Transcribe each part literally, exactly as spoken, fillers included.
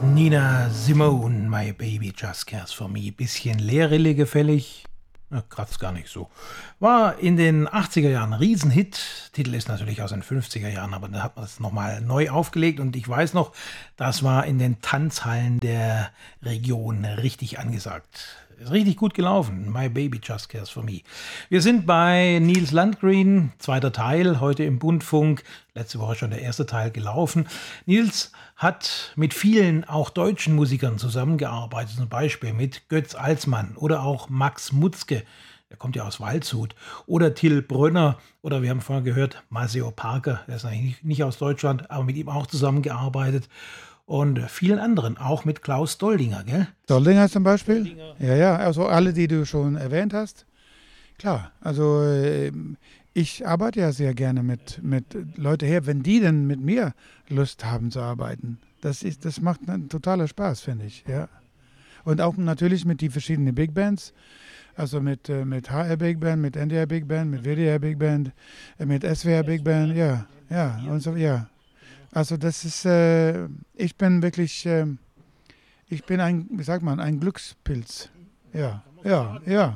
Nina Simone, My Baby Just Cares For Me. Bisschen Lehrrille gefällig. Ja, kratzt gar nicht so. War in den achtziger Jahren ein Riesenhit. Titel ist natürlich aus den fünfziger Jahren, aber da hat man es nochmal neu aufgelegt. Und ich weiß noch, das war in den Tanzhallen der Region richtig angesagt. Ist richtig gut gelaufen. My Baby Just Cares For Me. Wir sind bei Nils Landgren, zweiter Teil, heute im Bundfunk. Letzte Woche schon der erste Teil gelaufen. Nils hat mit vielen, auch deutschen Musikern zusammengearbeitet, zum Beispiel mit Götz Alsmann oder auch Max Mutzke, der kommt ja aus Waldshut, oder Till Brönner oder wir haben vorhin gehört, Maceo Parker, der ist eigentlich nicht aus Deutschland, aber mit ihm auch zusammengearbeitet. Und vielen anderen, auch mit Klaus Doldinger, gell? Doldinger zum Beispiel? Doldinger. Ja, ja, also alle, die du schon erwähnt hast. Klar, also ich arbeite ja sehr gerne mit, mit Leuten her, wenn die denn mit mir Lust haben zu arbeiten. Das, ist, das macht einen totalen Spaß, finde ich, ja. Und auch natürlich mit den verschiedenen Big Bands, also mit, mit H R Big Band, mit N D R Big Band, mit W D R Big Band, mit S W R Big Band, ja, ja, und so, ja. Also das ist, äh, ich bin wirklich, äh, ich bin ein, wie sagt man, ein Glückspilz. Ja, ja, ja.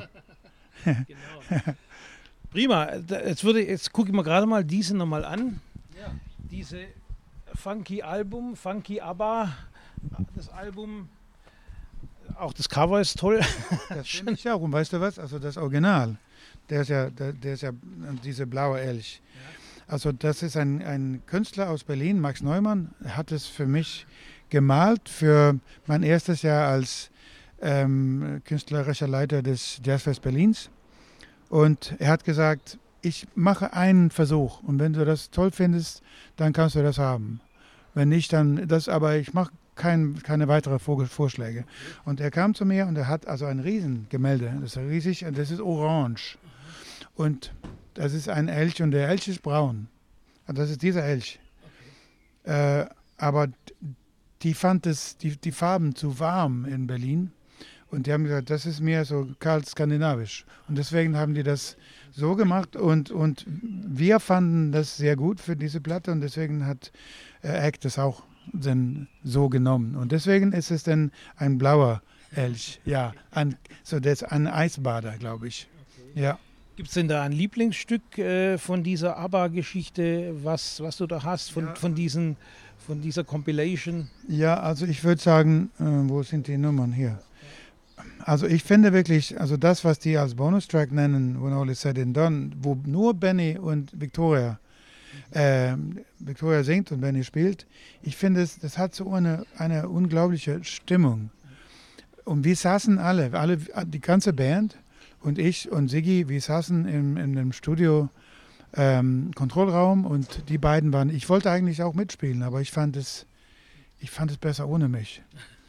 Prima, jetzt, würde, jetzt gucke ich mir gerade mal diese nochmal an. Ja. Diese funky Album, funky ABBA, das Album, auch das Cover ist toll. Das finde ich auch, und weißt du was, also das Original, der ist ja, der, der ist ja diese blaue Elch. Ja. Also das ist ein, ein Künstler aus Berlin, Max Neumann, hat es für mich gemalt für mein erstes Jahr als ähm, künstlerischer Leiter des Jazzfest Berlins. Und er hat gesagt, ich mache einen Versuch und wenn du das toll findest, dann kannst du das haben. Wenn nicht, dann das, aber ich mache kein, keine weiteren Vorschläge. Und er kam zu mir und er hat also ein Riesengemälde, das ist riesig und das ist orange. Und das ist ein Elch und der Elch ist braun. Und das ist dieser Elch. Okay. Äh, aber die fand es, die, die Farben zu warm in Berlin. Und die haben gesagt, das ist mehr so kalt skandinavisch. Und deswegen haben die das so gemacht. Und, und wir fanden das sehr gut für diese Platte. Und deswegen hat äh, Act das auch dann so genommen. Und deswegen ist es dann ein blauer Elch. Ja, ein, so das ist ein Eisbader, glaube ich. Okay. Ja. Gibt es denn da ein Lieblingsstück äh, von dieser ABBA-Geschichte, was, was du da hast, von, ja. von, diesen, von dieser Compilation? Ja, also ich würde sagen, äh, wo sind die Nummern hier? Also ich finde wirklich, also das, was die als Bonustrack nennen, When All Is Said and Done, wo nur Benny und Victoria, äh, Victoria singt und Benny spielt, ich finde, es, das hat so eine, eine unglaubliche Stimmung. Und wir saßen alle, alle, die ganze Band, und ich und Siggi, wir saßen im, in dem Studio ähm, Kontrollraum und die beiden waren, ich wollte eigentlich auch mitspielen, aber ich fand es, ich fand es besser ohne mich.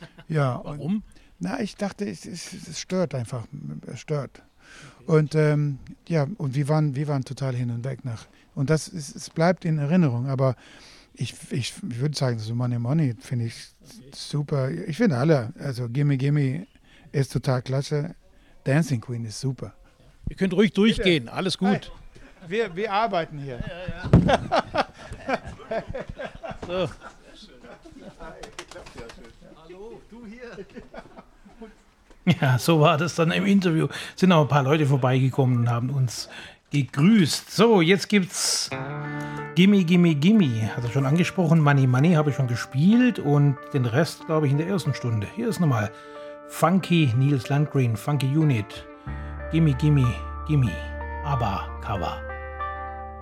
Ja. Warum? Und, na, ich dachte, es, es, es stört einfach, es stört. Okay. Und ähm, ja, und wir waren, wir waren total hin und weg nach. Und das ist, es bleibt in Erinnerung, aber ich, ich, ich würde sagen, so Money Money finde ich okay. super. Ich finde alle, also Gimme Gimme ist total klasse. Dancing Queen ist super. Ihr könnt ruhig durchgehen, bitte. Alles gut. Hey, wir, wir arbeiten hier. Ja, ja. So. Hallo, du hier. Ja, so war das dann im Interview. Sind auch ein paar Leute vorbeigekommen und haben uns gegrüßt. So, jetzt gibt's Gimme, Gimme, Gimme. Hat er schon angesprochen. Money, Money habe ich schon gespielt und den Rest, glaube ich, in der ersten Stunde. Hier ist nochmal Funky Nils Landgren, Funky Unit, Gimme, Gimme, Gimme, ABBA Cover.